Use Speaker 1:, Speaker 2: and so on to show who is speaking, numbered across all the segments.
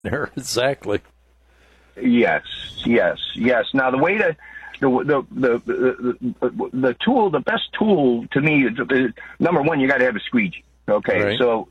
Speaker 1: there. Exactly.
Speaker 2: Yes. Now, the way to the tool, the best tool to me is number one. You got to have a squeegee. Okay,
Speaker 1: Right.
Speaker 2: so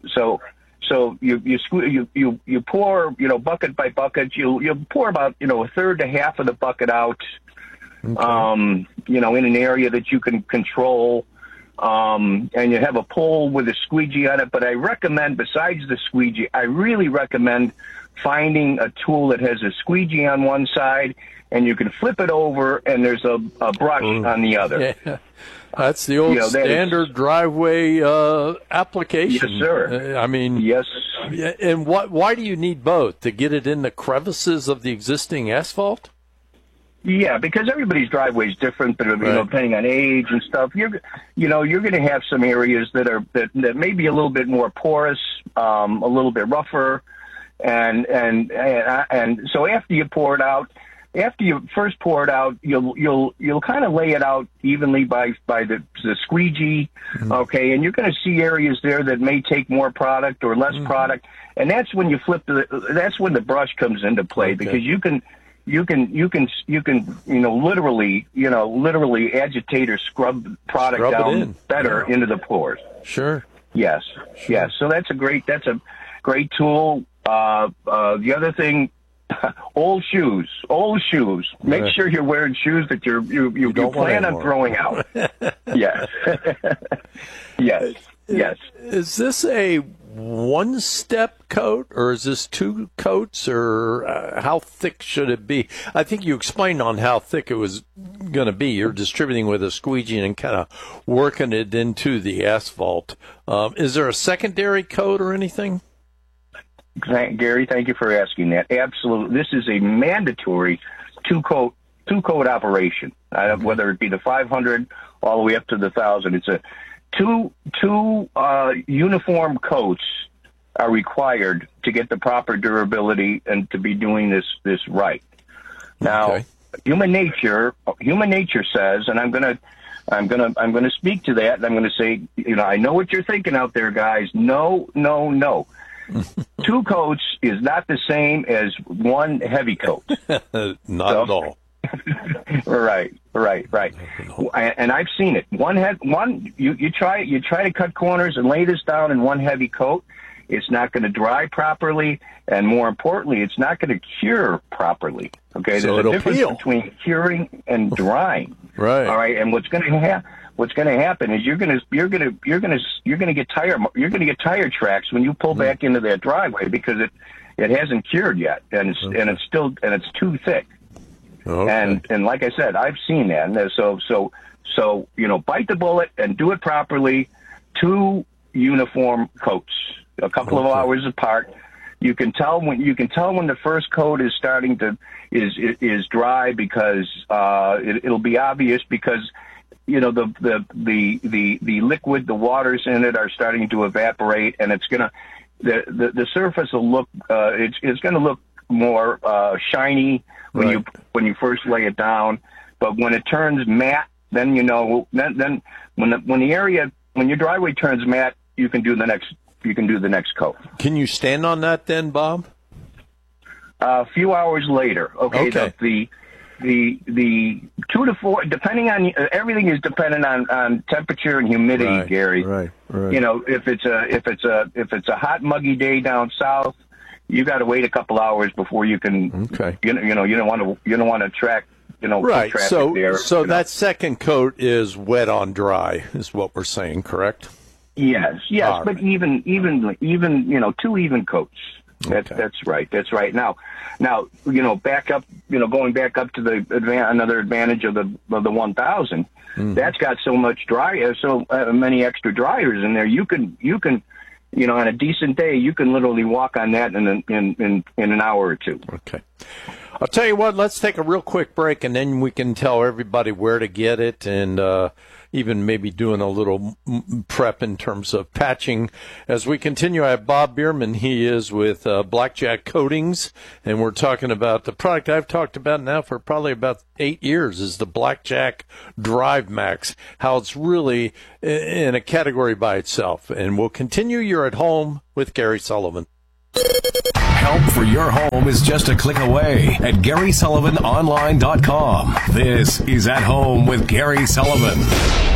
Speaker 2: you pour, bucket by bucket. You pour about a third to half of the bucket out.
Speaker 1: Okay.
Speaker 2: In an area that you can control. And you have a pole with a squeegee on it. But I recommend, besides the squeegee, I really recommend finding a tool that has a squeegee on one side, and you can flip it over, and there's a brush on the other.
Speaker 1: Yeah. That's the old standard driveway application.
Speaker 2: Yes, sir.
Speaker 1: Yes. And why do you need both? To get it in the crevices of the existing asphalt?
Speaker 2: Yeah, because everybody's driveway is different, but depending on age and stuff, you're going to have some areas that may be a little bit more porous, a little bit rougher, and so after you first pour it out, you'll kind of lay it out evenly by the squeegee, okay, and you're going to see areas there that may take more product or less product, and that's when you that's when the brush comes into play, because you can literally agitate or scrub product down better into the pores.
Speaker 1: Sure.
Speaker 2: Yes. So that's a great tool. The other thing, old shoes. Make sure you're wearing shoes that you plan on throwing out. Yes. Yes.
Speaker 1: Is this a one-step coat, or is this two coats, or how thick should it be? I think you explained on how thick it was going to be. You're distributing with a squeegee and kind of working it into the asphalt. Is there a secondary coat or anything?
Speaker 2: Gary, thank you for asking that. Absolutely. This is a mandatory two-coat operation, whether it be the 500 all the way up to the 1,000. It's a two uniform coats are required to get the proper durability and to be doing this right. Now, human nature says, and I'm gonna speak to that, and I'm gonna say, I know what you're thinking out there, guys. No. Two coats is not the same as one heavy coat.
Speaker 1: Not at all.
Speaker 2: Right. And I've seen it. You try to cut corners and lay this down in one heavy coat. It's not going to dry properly, and more importantly, it's not going to cure properly. Okay,
Speaker 1: so
Speaker 2: there's a difference
Speaker 1: peel
Speaker 2: between curing and drying.
Speaker 1: Right.
Speaker 2: All right, and what's going to happen is you're going to get tire tracks when you pull back into that driveway, because it hasn't cured yet, and it's too thick.
Speaker 1: Okay.
Speaker 2: And like I said, I've seen that. And so bite the bullet and do it properly. Two uniform coats, a couple of hours apart. You can tell when the first coat is starting to is dry, because it'll be obvious, because the liquid, the waters in it are starting to evaporate, and it's gonna the surface will look it's going to look more shiny when you first lay it down, but when it turns matte, then then when your driveway turns matte, you can do the next coat.
Speaker 1: Can you stand on that then, Bob?
Speaker 2: A few hours later. Okay. The 2 to 4, depending on everything is dependent on temperature and humidity, Gary.
Speaker 1: Right.
Speaker 2: If it's a hot, muggy day down south, you got to wait a couple hours before you can.
Speaker 1: Okay.
Speaker 2: You don't want to track.
Speaker 1: Right.
Speaker 2: Traffic there.
Speaker 1: So that second coat is wet on dry, is what we're saying, correct?
Speaker 2: Yes.
Speaker 1: All
Speaker 2: But
Speaker 1: right.
Speaker 2: even 2 even coats. That's right. Now, back up. Going back up to another advantage of the 1,000. That's got so much many extra dryers in there. You can on a decent day, you can literally walk on that in an hour or two.
Speaker 1: Okay. I'll tell you what, let's take a real quick break, and then we can tell everybody where to get it, and even maybe doing a little prep in terms of patching. As we continue, I have Bob Bierman. He is with Blackjack Coatings, and we're talking about the product I've talked about now for probably about 8 years, is the Blackjack Drive Max, how it's really in a category by itself. And we'll continue. You're at home with Gary Sullivan.
Speaker 3: Help for your home is just a click away at GarySullivanOnline.com. This is At Home with Gary Sullivan.